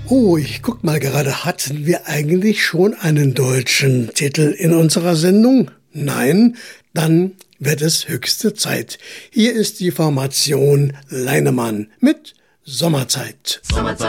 Oh, ich guck mal gerade, hatten wir eigentlich schon einen deutschen Titel in unserer Sendung? Nein? Dann wird es höchste Zeit. Hier ist die Formation Leinemann mit Sommerzeit.